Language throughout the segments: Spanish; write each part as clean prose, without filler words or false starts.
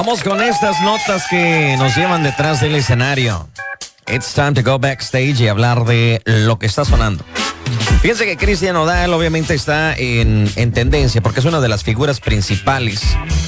Vamos con estas notas que nos llevan detrás del escenario. It's time to go backstage y hablar de lo que está sonando. Fíjense que Cristian Nodal obviamente está en tendencia porque es una de las figuras principales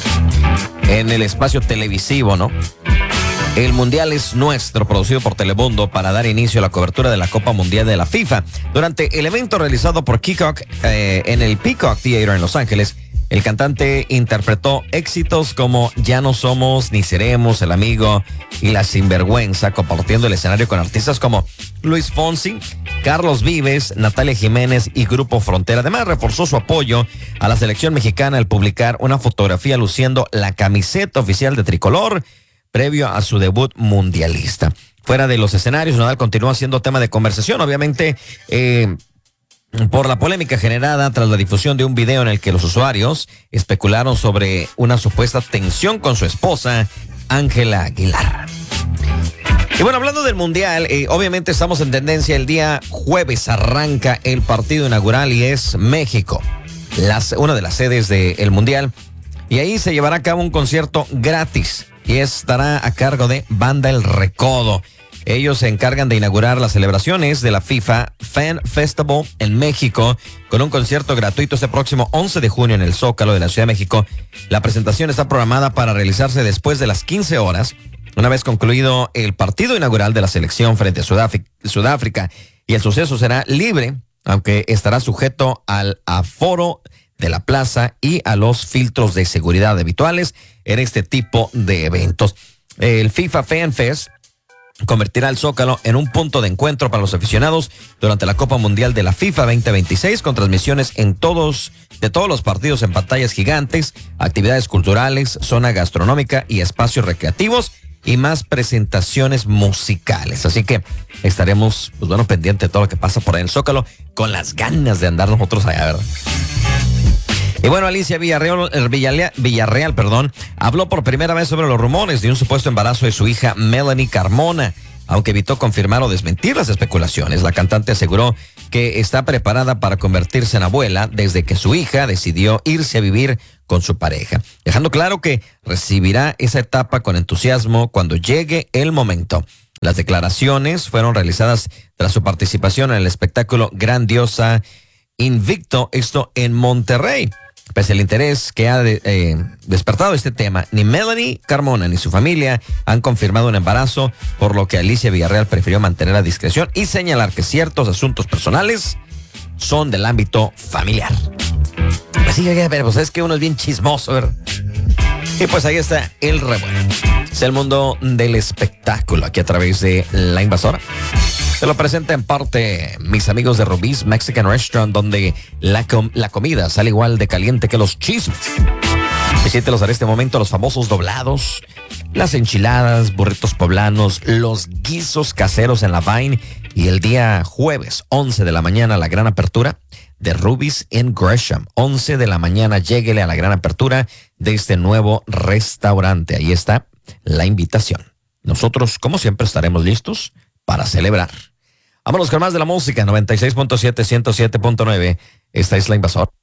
en el espacio televisivo, ¿no? El Mundial es nuestro, producido por Telemundo para dar inicio a la cobertura de la Copa Mundial de la FIFA. Durante el evento realizado por Peacock en el Peacock Theater en Los Ángeles, el cantante interpretó éxitos como Ya no somos ni seremos, El amigo y La sinvergüenza, compartiendo el escenario con artistas como Luis Fonsi, Carlos Vives, Natalia Jiménez y Grupo Frontera. Además, reforzó su apoyo a la selección mexicana al publicar una fotografía luciendo la camiseta oficial de tricolor previo a su debut mundialista. Fuera de los escenarios, Nodal continúa siendo tema de conversación, obviamente, por la polémica generada tras la difusión de un video en el que los usuarios especularon sobre una supuesta tensión con su esposa, Ángela Aguilar. Y bueno, hablando del Mundial, obviamente estamos en tendencia. El día jueves arranca el partido inaugural y es México, una de las sedes del Mundial. Y ahí se llevará a cabo un concierto gratis y estará a cargo de Banda El Recodo. Ellos se encargan de inaugurar las celebraciones de la FIFA Fan Festival en México con un concierto gratuito este próximo 11 de junio en el Zócalo de la Ciudad de México. La presentación está programada para realizarse después de las 15 horas, una vez concluido el partido inaugural de la selección frente a Sudáfrica. Y el suceso será libre, aunque estará sujeto al aforo de la plaza y a los filtros de seguridad habituales en este tipo de eventos. El FIFA Fan Fest convertirá el Zócalo en un punto de encuentro para los aficionados durante la Copa Mundial de la FIFA 2026, con transmisiones de todos los partidos en pantallas gigantes, actividades culturales, zona gastronómica y espacios recreativos y más presentaciones musicales. Así que estaremos, pendientes de todo lo que pasa por ahí en el Zócalo, con las ganas de andar nosotros allá, ¿verdad? Y bueno, Alicia Villarreal, habló por primera vez sobre los rumores de un supuesto embarazo de su hija Melanie Carmona, aunque evitó confirmar o desmentir las especulaciones. La cantante aseguró que está preparada para convertirse en abuela desde que su hija decidió irse a vivir con su pareja, dejando claro que recibirá esa etapa con entusiasmo cuando llegue el momento. Las declaraciones fueron realizadas tras su participación en el espectáculo Grandiosa Invicto, esto en Monterrey. Pese al interés que ha despertado este tema, ni Melanie Carmona ni su familia han confirmado un embarazo, por lo que Alicia Villarreal prefirió mantener la discreción y señalar que ciertos asuntos personales son del ámbito familiar. Así que, pues es que uno es bien chismoso, ¿verdad? Y pues ahí está el revuelo. Es el mundo del espectáculo aquí a través de La Invasora. Se lo presenta en parte mis amigos de Rubí's Mexican Restaurant, donde la comida sale igual de caliente que los chismes. Visítelos en este momento, los famosos doblados, las enchiladas, burritos poblanos, los guisos caseros en la Vine, y el día jueves, 11 de la mañana, la gran apertura de Rubí's en Gresham. 11 de la mañana, lléguele a la gran apertura de este nuevo restaurante. Ahí está la invitación. Nosotros, como siempre, estaremos listos para celebrar. Vámonos con más de la música. 96.7, 107.9. Esta es La Invasora.